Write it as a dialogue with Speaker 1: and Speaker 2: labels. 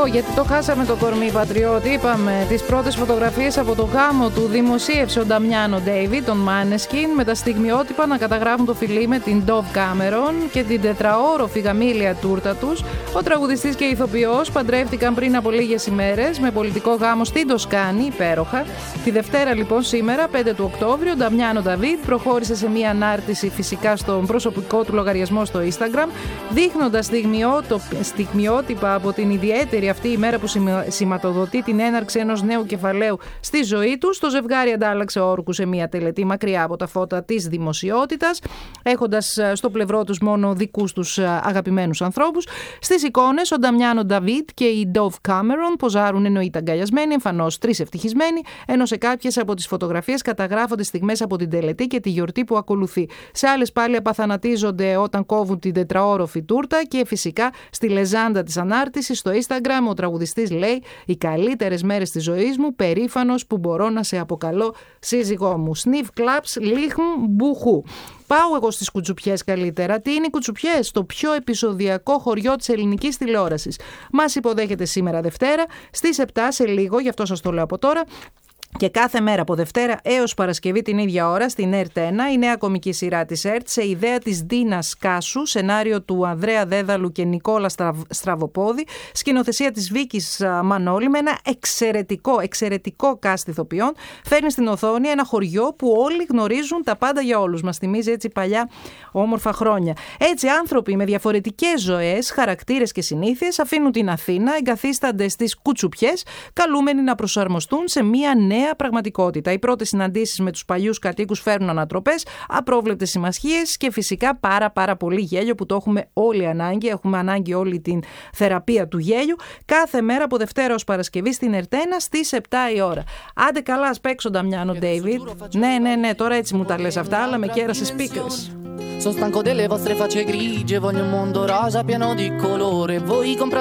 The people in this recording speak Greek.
Speaker 1: λίγο, γιατί το χάσαμε το κορμί πατριώτη. Είπαμε τις πρώτες φωτογραφίες από το γάμο του δημοσίευσε ο Νταμιάνο Ντέιβιντ, τον Μάνεσκιν, με τα στιγμιότυπα να καταγράφουν το φιλί με την Ντόβ Κάμερον και την τετραόροφη γαμήλια τούρτα τους. Ο τραγουδιστής και η ηθοποιός παντρεύτηκαν πριν από λίγες ημέρες με πολιτικό γάμο στην Τοσκάνη, υπέροχα. Τη Δευτέρα λοιπόν, σήμερα, 5 του Οκτώβριου, ο Νταμιάνο Νταβίτ προχώρησε σε μία ανάρτηση φυσικά στον προσωπικό του λογαριασμό στο Instagram, δείχνοντας στιγμιότυπα από την ιδιαίτερη αυτή ημέρα που σηματοδοτεί την έναρξη ενός νέου κεφαλαίου στη ζωή τους. Το ζευγάρι αντάλλαξε όρκους σε μία τελετή μακριά από τα φώτα της δημοσιότητας, έχοντας στο πλευρό τους μόνο δικούς τους αγαπημένους ανθρώπους. Στις εικόνες, ο Νταμιάνο Νταβίτ και η Ντόβ Κάμερον ποζάρουν εννοείται αγκαλιασμένοι, εμφανώς τρεις ευτυχισμένοι, ενώ σε κάποιες από τις φωτογραφίες καταγράφονται στιγμές από την τελετή και τη γιορτή που ακολουθεί. Σε άλλες πάλι απαθανατίζονται όταν κόβουν την τετραόροφη τούρτα και φυσικά στη λεζάντα της ανάρτησης στο Instagram ο τραγουδιστής λέει «Οι καλύτερες μέρες της ζωής μου, περήφανος που μπορώ να σε αποκαλώ σύζυγό μου. Σνιφ κλαπς λίχνου μπουχού». Πάω εγώ στις κουτσουπιές καλύτερα. Τι είναι οι κουτσουπιές? Το πιο επεισοδιακό χωριό της ελληνικής τηλεόρασης. Μας υποδέχεται σήμερα Δευτέρα στις 7 σε λίγο, γι' αυτό σας το λέω από τώρα. Και κάθε μέρα από Δευτέρα έως Παρασκευή την ίδια ώρα στην ΕΡΤ 1, η νέα κομική σειρά της ΕΡΤ σε ιδέα της Ντίνας Κάσου, σενάριο του Ανδρέα Δέδαλου και Νικόλα Στραβοπόδη, σκηνοθεσία της Βίκης Μανώλη, με ένα εξαιρετικό cast ηθοποιών, φέρνει στην οθόνη ένα χωριό που όλοι γνωρίζουν τα πάντα για όλους. Μας θυμίζει έτσι παλιά όμορφα χρόνια. Έτσι άνθρωποι με διαφορετικές ζωές, χαρακτήρες και συνήθειες αφήνουν την Αθήνα, εγκαθίστανται στις κουτσουπιές, καλούμενοι να προσαρμοστούν σε μια νέα πραγματικότητα. Οι πρώτες συναντήσεις με τους παλιούς κατοίκους φέρνουν ανατροπές, απρόβλεπτες συμμαχίες και φυσικά πάρα πολύ γέλιο που το έχουμε όλοι ανάγκη. Έχουμε ανάγκη όλη την θεραπεία του γέλιου. Κάθε μέρα από Δευτέρα ως Παρασκευή στην ΕΡΤ 1 στις 7 η ώρα. Άντε καλά, ας παίξω Νταμιάνο Ντέιβιντ. Ναι, τώρα έτσι μου τα λες αυτά, αλλά με κέρασες πίκρες.
Speaker 2: Sono stanco delle vostre facce grigie, voglio un mondo rosa pieno di colore. Voi comprate